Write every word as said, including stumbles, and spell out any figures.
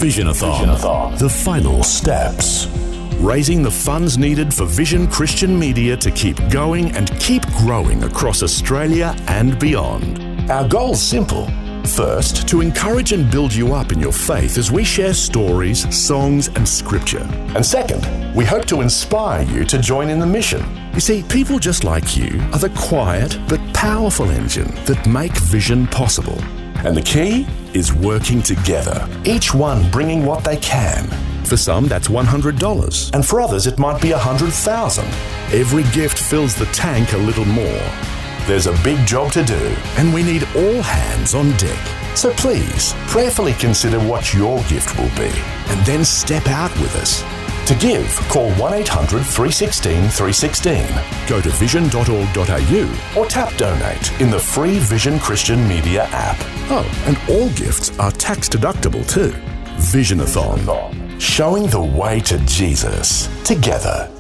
Visionathon, Visionathon, the final steps. Raising the funds needed for Vision Christian Media to keep going and keep growing across Australia and beyond. Our goal's simple. First, to encourage and build you up in your faith as we share stories, songs and scripture. And second, we hope to inspire you to join in the mission. You see, people just like you are the quiet but powerful engine that make Vision possible. And the key is working together, each one bringing what they can. For some, that's one hundred dollars. And for others, it might be one hundred thousand dollars. Every gift fills the tank a little more. There's a big job to do, and we need all hands on deck. So please, prayerfully consider what your gift will be, and then step out with us. To give, call one eight hundred three one six three one six. Go to vision dot org dot a u or tap Donate in the free Vision Christian Media app. Oh, and all gifts are tax deductible too. Visionathon, showing the way to Jesus together.